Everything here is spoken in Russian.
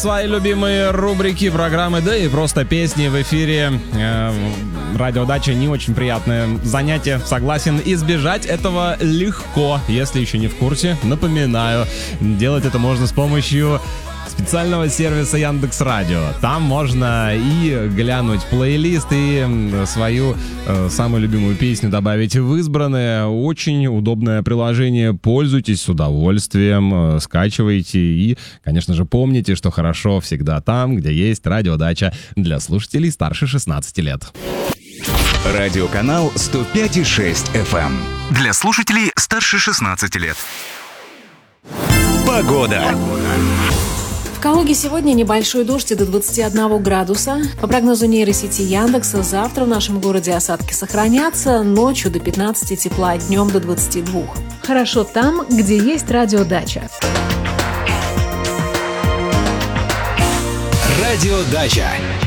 Свои любимые рубрики, программы, да и просто песни в эфире. Радиодача не очень приятное занятие, согласен. Избежать этого легко, если еще не в курсе. Напоминаю, делать это можно с помощью специального сервиса Яндекс.Радио. Там можно и глянуть плейлист, и свою самую любимую песню добавить в избранное. Очень удобное приложение. Пользуйтесь с удовольствием, скачивайте и, конечно же, помните, что хорошо всегда там, где есть радиодача для слушателей старше 16 лет. Радиоканал 105,6 FM. Для слушателей старше 16 лет. Погода. В Калуге сегодня небольшой дождь до 21 градуса. По прогнозу нейросети Яндекса, завтра в нашем городе осадки сохранятся, ночью до 15 тепла, днем до 22. Хорошо там, где есть радиодача. Радиодача.